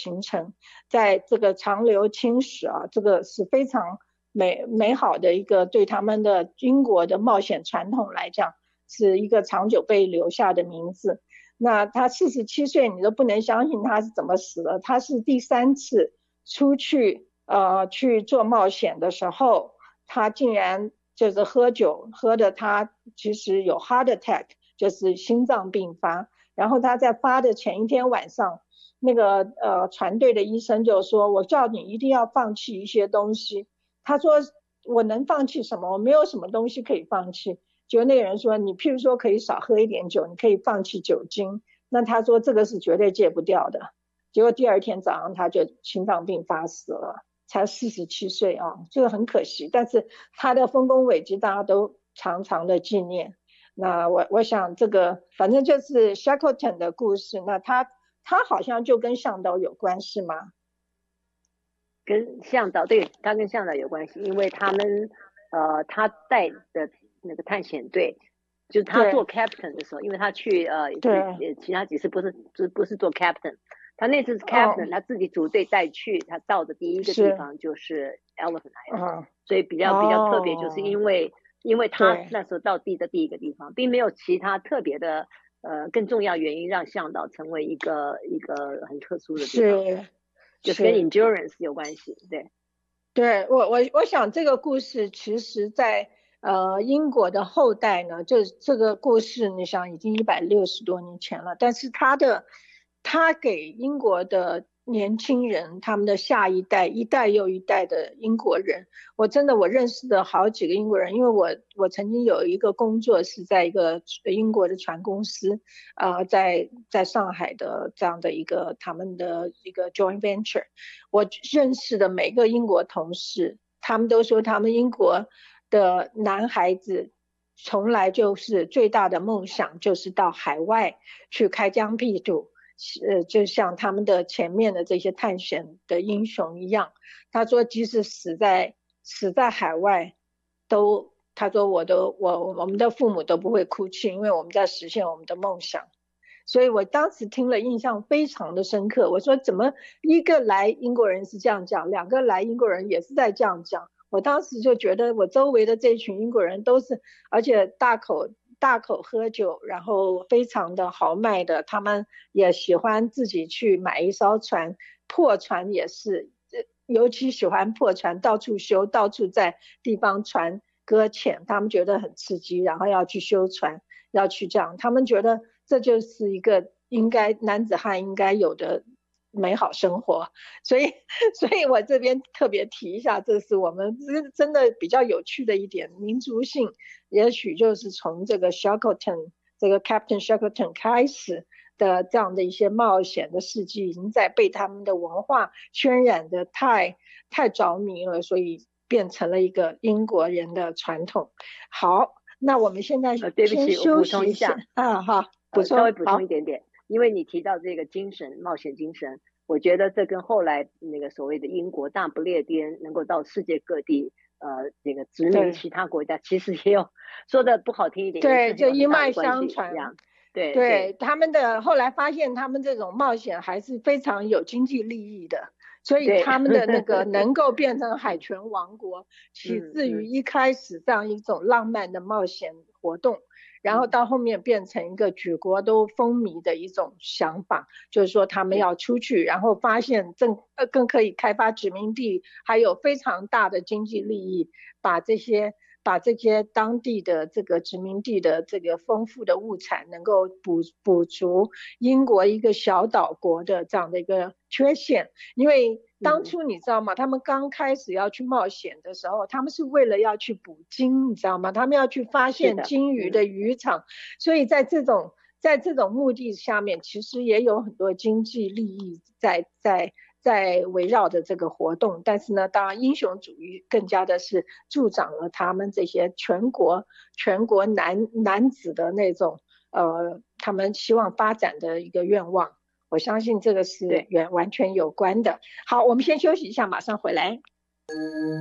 行程，在这个长流青史啊，这个是非常美好的一个，对他们的英国的冒险传统来讲，是一个长久被留下的名字。那他47岁，你都不能相信他是怎么死的。他是第3次出去去做冒险的时候，他竟然就是喝酒，喝的他其实有 heart attack， 就是心脏病发。然后他在发的前一天晚上，那个船队的医生就说，我叫你一定要放弃一些东西。他说我能放弃什么？我没有什么东西可以放弃。结果那个人说，你譬如说可以少喝一点酒，你可以放弃酒精。那他说这个是绝对戒不掉的。结果第2天早上他就心脏病发死了，才47岁啊，这个很可惜。但是他的丰功伟绩大家都常常的纪念。那我想这个反正就是 Shackleton 的故事。那他好像就跟向导有关是吗？ 跟向导，对，他跟向导有关系，因为他他带的那个探险队，就是他做 captain 的时候，因为他去其他几次不是做 captain， 他那次是 captain，他自己组队带去，他到的第一个地方就是 Elephant Island，所以比较特别，就是因为他那时候到地的第一个地方，并没有其他特别的更重要原因让向导成为一个很特殊的地方。就是跟 endurance 有关系。 对，我想这个故事其实在英国的后代呢，这个故事你想已经160多年前了，但是他给英国的年轻人，他们的下一代，一代又一代的英国人，我认识的好几个英国人，因为我曾经有一个工作是在一个英国的船公司，在上海的这样的一个他们的一个 joint venture， 我认识的每个英国同事，他们都说他们英国的男孩子从来就是最大的梦想就是到海外去开疆辟土。就像他们的前面的这些探险的英雄一样，他说即使死在海外，他说我们的父母都不会哭泣，因为我们在实现我们的梦想。所以我当时听了印象非常的深刻。我说怎么一个来英国人是这样讲，2个来英国人也是在这样讲。我当时就觉得我周围的这群英国人都是，而且大口喝酒，然后非常的豪迈的，他们也喜欢自己去买一艘船，破船也是，尤其喜欢破船，到处修，到处在地方船搁浅，他们觉得很刺激，然后要去修船，要去这样，他们觉得这就是一个男子汉应该有的美好生活。所以我这边特别提一下，这是我们真的比较有趣的一点，民族性也许就是从这个 Shackleton 这个 Captain Shackleton 开始的这样的一些冒险的事迹，已经在被他们的文化渲染的太着迷了，所以变成了一个英国人的传统。好，那我们现在先休息一下好， 稍微补充一点点，因为你提到这个冒险精神，我觉得这跟后来那个所谓的英国大不列颠能够到世界各地这个殖民其他国家，其实也有，说的不好听一点， 对，就一脉相传。 对， 他们的后来发现他们这种冒险还是非常有经济利益的，所以他们的那个能够变成海权王国起自于一开始这样一种浪漫的冒险活动，然后到后面变成一个举国都风靡的一种想法，就是说他们要出去，然后发现更可以开发殖民地，还有非常大的经济利益，把这些当地的这个殖民地的这个丰富的物产能够补足英国一个小岛国的这样的一个缺陷。因为当初你知道吗，他们刚开始要去冒险的时候，他们是为了要去捕鲸，你知道吗？他们要去发现鲸鱼的渔场，所以在这种目的下面，其实也有很多经济利益在围绕着这个活动。但是呢，当然英雄主义更加的是助长了他们这些全国男子的那种他们希望发展的一个愿望。我相信这个是完全有关的。好，我们先休息一下，马上回来。